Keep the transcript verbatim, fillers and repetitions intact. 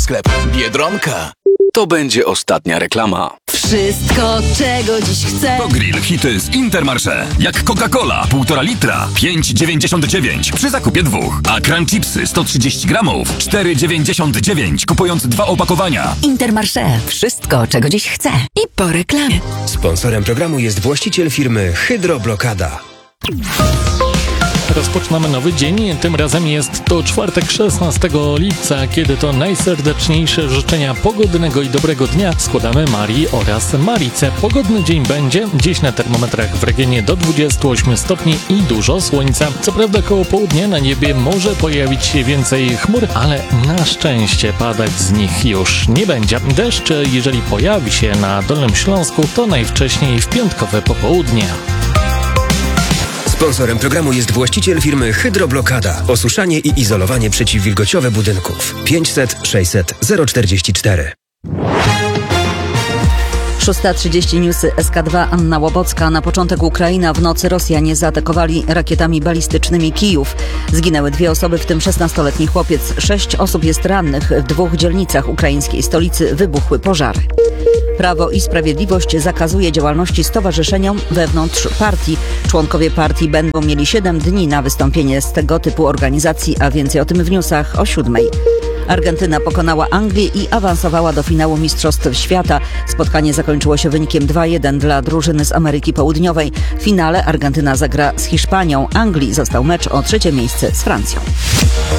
sklep Biedronka. To będzie ostatnia reklama. Wszystko, czego dziś chcę. To grill hity z Intermarché. Jak Coca-Cola, półtora litra, pięć dziewięćdziesiąt dziewięć przy zakupie dwóch. A Crunch Chipsy sto trzydzieści gramów, cztery dziewięćdziesiąt dziewięć kupując dwa opakowania. Intermarché. Wszystko, czego dziś chcę. I po reklamie. Sponsorem programu jest właściciel firmy Hydroblokada. Rozpoczynamy nowy dzień, tym razem jest to czwartek szesnastego lipca, kiedy to najserdeczniejsze życzenia pogodnego i dobrego dnia składamy Marii oraz Marice. Pogodny dzień będzie, dziś na termometrach w regionie do dwudziestu ośmiu stopni i dużo słońca. Co prawda koło południa na niebie może pojawić się więcej chmur, ale na szczęście padać z nich już nie będzie. Deszcz, jeżeli pojawi się na Dolnym Śląsku, to najwcześniej w piątkowe popołudnie. Sponsorem programu jest właściciel firmy Hydroblokada. Osuszanie i izolowanie przeciwwilgociowe budynków. pięćset sześćset zero czterdzieści cztery. szósta trzydzieści newsy S K dwa, Anna Łobocka. Na początek Ukraina, w nocy Rosjanie zaatakowali rakietami balistycznymi Kijów. Zginęły dwie osoby, w tym szesnastoletni chłopiec. Sześć osób jest rannych. W dwóch dzielnicach ukraińskiej stolicy wybuchły pożary. Prawo i Sprawiedliwość zakazuje działalności stowarzyszeniom wewnątrz partii. Członkowie partii będą mieli siedem dni na wystąpienie z tego typu organizacji, a więcej o tym w newsach o siódmej. Argentyna pokonała Anglię i awansowała do finału Mistrzostw Świata. Spotkanie zakończyło się wynikiem dwa jeden dla drużyny z Ameryki Południowej. W finale Argentyna zagra z Hiszpanią. Anglii został mecz o trzecie miejsce z Francją.